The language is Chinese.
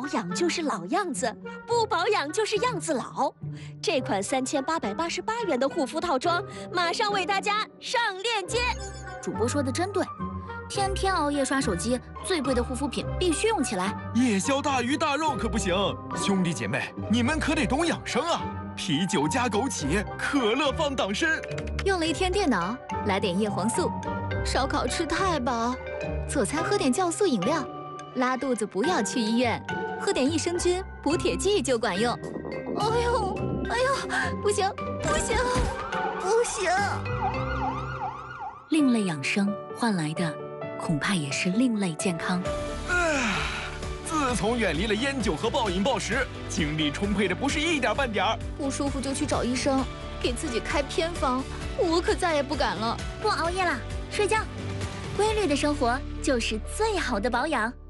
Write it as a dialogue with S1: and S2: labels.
S1: 养就是老样子，不保养就是样子老。这款3888元的护肤套装，马上为大家上链接。
S2: 主播说的真对，天天熬夜刷手机，最贵的护肤品必须用起来。
S3: 夜宵大鱼大肉可不行，兄弟姐妹，你们可得懂养生啊！啤酒加枸杞，可乐放党参。
S2: 用了一天电脑，来点叶黄素。烧烤吃太饱，做餐喝点酵素饮料。拉肚子不要去医院，喝点益生菌补铁剂就管用。哎呦，不行，不行！另类养生换来的，恐怕也是另类健康。
S3: 自从远离了烟酒和暴饮暴食，精力充沛的不是一点半点儿。
S2: 不舒服就去找医生，给自己开偏方，我可再也不敢了。
S1: 不熬夜了，睡觉，规律的生活就是最好的保养。